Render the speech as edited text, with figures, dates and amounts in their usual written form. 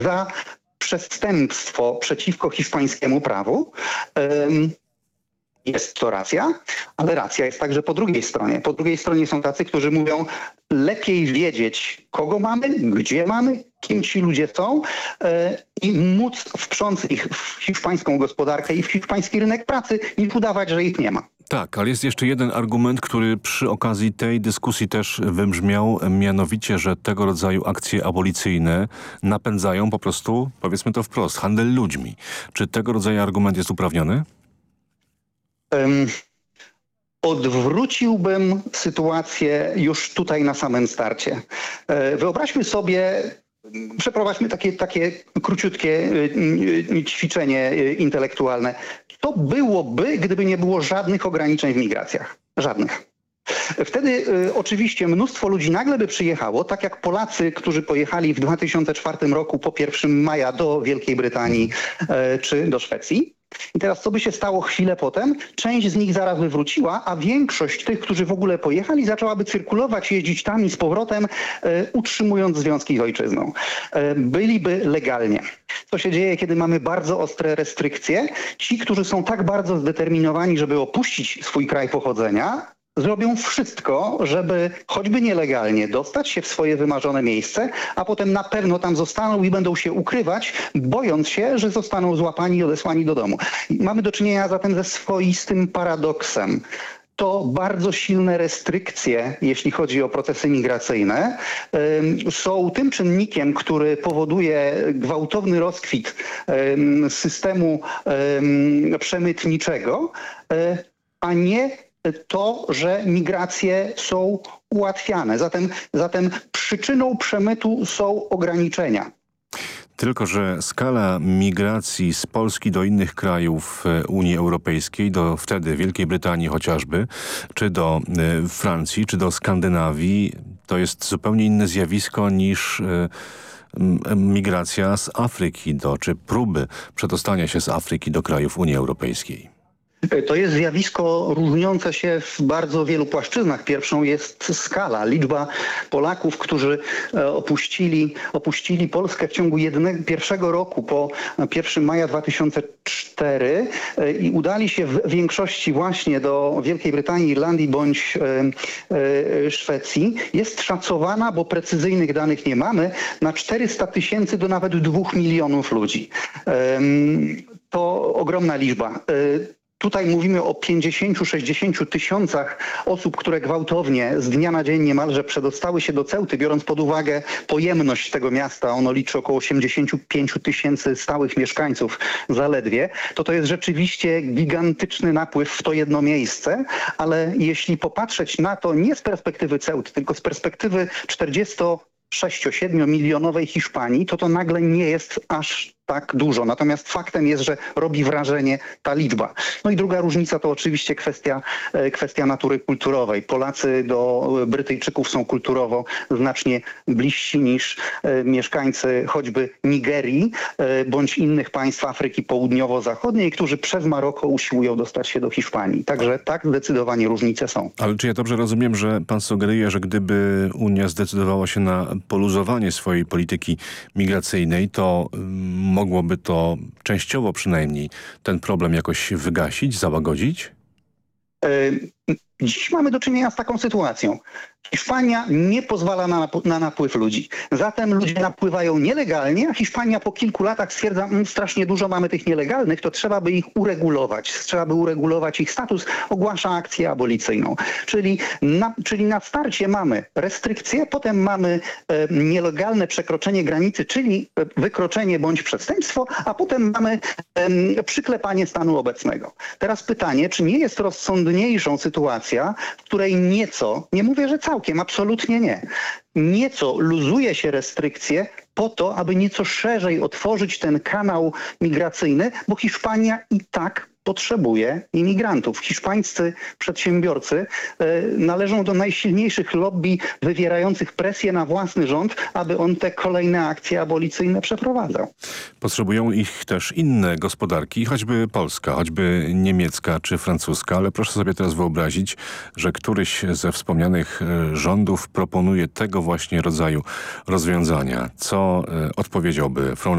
za przestępstwo przeciwko hiszpańskiemu prawu. Jest to racja, ale racja jest także po drugiej stronie. Po drugiej stronie są tacy, którzy mówią, lepiej wiedzieć, kogo mamy, gdzie mamy, kim ci ludzie są i móc wprząc ich w hiszpańską gospodarkę i w hiszpański rynek pracy, niż udawać, że ich nie ma. Tak, ale jest jeszcze jeden argument, który przy okazji tej dyskusji też wybrzmiał, mianowicie, że tego rodzaju akcje abolicyjne napędzają po prostu, powiedzmy to wprost, handel ludźmi. Czy tego rodzaju argument jest uprawniony? Odwróciłbym sytuację już tutaj na samym starcie. Wyobraźmy sobie, przeprowadźmy takie króciutkie ćwiczenie intelektualne. To byłoby, gdyby nie było żadnych ograniczeń w migracjach. Żadnych. Wtedy oczywiście mnóstwo ludzi nagle by przyjechało, tak jak Polacy, którzy pojechali w 2004 roku po 1 maja do Wielkiej Brytanii czy do Szwecji. I teraz co by się stało chwilę potem? Część z nich zaraz by wróciła, a większość tych, którzy w ogóle pojechali, zaczęłaby cyrkulować, jeździć tam i z powrotem, utrzymując związki z ojczyzną. Byliby legalnie. Co się dzieje, kiedy mamy bardzo ostre restrykcje? Ci, którzy są tak bardzo zdeterminowani, żeby opuścić swój kraj pochodzenia, zrobią wszystko, żeby choćby nielegalnie dostać się w swoje wymarzone miejsce, a potem na pewno tam zostaną i będą się ukrywać, bojąc się, że zostaną złapani i odesłani do domu. Mamy do czynienia zatem ze swoistym paradoksem. To bardzo silne restrykcje, jeśli chodzi o procesy migracyjne, są tym czynnikiem, który powoduje gwałtowny rozkwit systemu przemytniczego, a nie to, że migracje są ułatwiane. Zatem przyczyną przemytu są ograniczenia. Tylko że skala migracji z Polski do innych krajów Unii Europejskiej, do wtedy Wielkiej Brytanii chociażby, czy do Francji, czy do Skandynawii, to jest zupełnie inne zjawisko niż migracja z Afryki, czy próby przedostania się z Afryki do krajów Unii Europejskiej. To jest zjawisko różniące się w bardzo wielu płaszczyznach. Pierwszą jest skala. Liczba Polaków, którzy opuścili Polskę w ciągu pierwszego roku po 1 maja 2004 i udali się w większości właśnie do Wielkiej Brytanii, Irlandii bądź Szwecji, jest szacowana, bo precyzyjnych danych nie mamy, na 400 000 do nawet 2 milionów ludzi. To ogromna liczba. Tutaj mówimy o 50-60 tysiącach osób, które gwałtownie z dnia na dzień niemalże przedostały się do Ceuty, biorąc pod uwagę pojemność tego miasta. Ono liczy około 85 000 stałych mieszkańców zaledwie. To jest rzeczywiście gigantyczny napływ w to jedno miejsce, ale jeśli popatrzeć na to nie z perspektywy Ceuty, tylko z perspektywy 46-7 milionowej Hiszpanii, to nagle nie jest aż tak dużo. Natomiast faktem jest, że robi wrażenie ta liczba. No i druga różnica to oczywiście kwestia natury kulturowej. Polacy do Brytyjczyków są kulturowo znacznie bliżsi niż mieszkańcy choćby Nigerii bądź innych państw Afryki Południowo-Zachodniej, którzy przez Maroko usiłują dostać się do Hiszpanii. Także tak, zdecydowanie różnice są. Ale czy ja dobrze rozumiem, że pan sugeruje, że gdyby Unia zdecydowała się na poluzowanie swojej polityki migracyjnej, to mogłoby to częściowo przynajmniej ten problem jakoś wygasić, załagodzić? Dziś mamy do czynienia z taką sytuacją. Hiszpania nie pozwala na napływ ludzi. Zatem ludzie napływają nielegalnie, a Hiszpania po kilku latach stwierdza, strasznie dużo mamy tych nielegalnych, to trzeba by ich uregulować. Trzeba by uregulować ich status, ogłasza akcję abolicyjną. Czyli na starcie mamy restrykcje, potem mamy nielegalne przekroczenie granicy, czyli wykroczenie bądź przestępstwo, a potem mamy przyklepanie stanu obecnego. Teraz pytanie, czy nie jest rozsądniejszą sytuacja, w której nieco, nie mówię, że całkiem, absolutnie nie, nieco luzuje się restrykcje po to, aby nieco szerzej otworzyć ten kanał migracyjny, bo Hiszpania i tak potrzebuje imigrantów. Hiszpańscy przedsiębiorcy należą do najsilniejszych lobby wywierających presję na własny rząd, aby on te kolejne akcje abolicyjne przeprowadzał. Potrzebują ich też inne gospodarki, choćby polska, choćby niemiecka czy francuska, ale proszę sobie teraz wyobrazić, że któryś ze wspomnianych rządów proponuje tego właśnie rodzaju rozwiązania. Co odpowiedziałby Frau